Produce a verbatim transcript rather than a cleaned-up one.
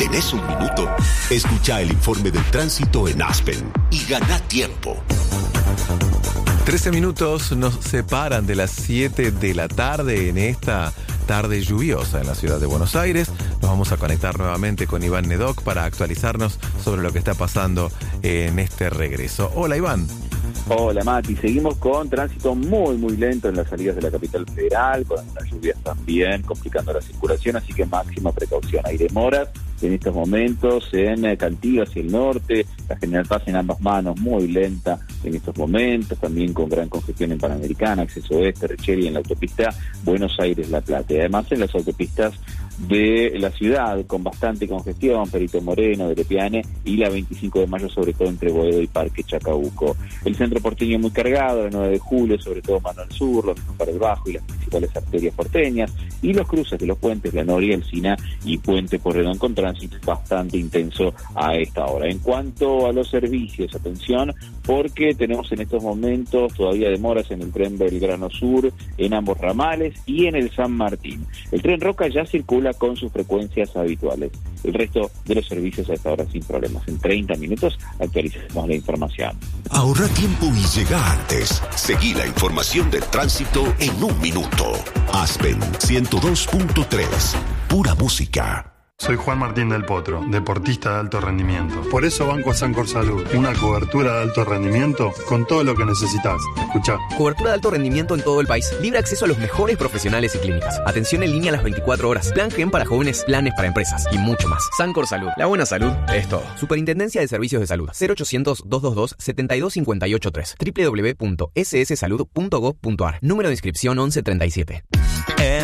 ¿Tenés un minuto? Escucha el informe del tránsito en Aspen y gana tiempo. trece minutos nos separan de las siete de la tarde en esta tarde lluviosa en la ciudad de Buenos Aires. Nos vamos a conectar nuevamente con Iván Nedoc para actualizarnos sobre lo que está pasando en este regreso. Hola, Iván. Hola, Mati. Seguimos con tránsito muy, muy lento en las salidas de la capital federal, con las lluvias también complicando la circulación, así que máxima precaución. Hay demoras en estos momentos en Cantigas y el norte, la General Paz en ambas manos, muy lenta en estos momentos, también con gran congestión en Panamericana, acceso oeste, Recheri en la autopista Buenos Aires-La Plata. Y además en las autopistas de la ciudad, con bastante congestión, Perito Moreno, de Lepiane y la veinticinco de mayo, sobre todo entre Boedo y Parque Chacabuco. El centro porteño muy cargado, el nueve de julio, sobre todo mano al sur, lo mismo para el Bajo y las principales arterias porteñas, y los cruces de los puentes, La Noria, El Sina y Puente Porredón, con tránsito bastante intenso a esta hora. En cuanto a los servicios, atención, porque tenemos en estos momentos todavía demoras en el tren Belgrano Sur, en ambos ramales y en el San Martín. El tren Roca ya circula con sus frecuencias habituales. El resto de los servicios a esta hora sin problemas. En treinta minutos actualizamos la información. Ahorra tiempo y llega antes. Seguí la información del tránsito en un minuto. Aspen ciento dos punto tres. Pura música. Soy Juan Martín del Potro, deportista de alto rendimiento. Por eso banco a Sancor Salud, una cobertura de alto rendimiento con todo lo que necesitas. Escuchá. Cobertura de alto rendimiento en todo el país. Libre acceso a los mejores profesionales y clínicas. Atención en línea a las veinticuatro horas. Plan Gen para jóvenes, planes para empresas y mucho más. Sancor Salud. La buena salud es todo. Superintendencia de Servicios de Salud. cero ochocientos, doscientos veintidós, setenta y dos cincuenta y ocho tres. doble u doble u doble u punto ese ese salud punto gob punto ar. Número de inscripción once treinta y siete.